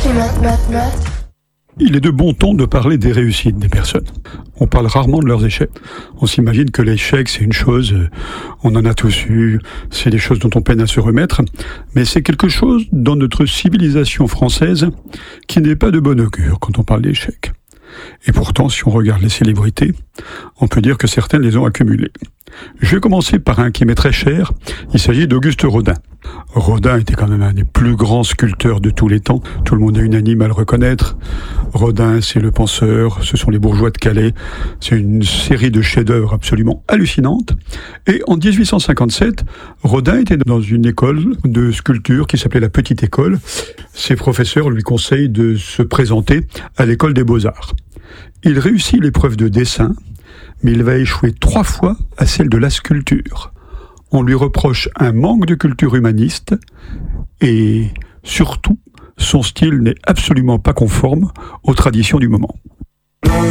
Il est de bon ton de parler des réussites des personnes. On parle rarement de leurs échecs. On s'imagine que l'échec, c'est une chose, on en a tous eu, c'est des choses dont on peine à se remettre, mais c'est quelque chose dans notre civilisation française qui n'est pas de bon augure quand on parle d'échecs. Et pourtant, si on regarde les célébrités, on peut dire que certaines les ont accumulées. Je vais commencer par un qui m'est très cher, il s'agit d'Auguste Rodin. Rodin était quand même un des plus grands sculpteurs de tous les temps, tout le monde est unanime à le reconnaître. Rodin, c'est le penseur, ce sont les bourgeois de Calais, c'est une série de chefs-d'œuvre absolument hallucinantes. Et en 1857, Rodin était dans une école de sculpture qui s'appelait la Petite École. Ses professeurs lui conseillent de se présenter à l'école des Beaux-Arts. Il réussit l'épreuve de dessin, mais il va échouer 3 fois à celle de la sculpture. On lui reproche un manque de culture humaniste et surtout, son style n'est absolument pas conforme aux traditions du moment.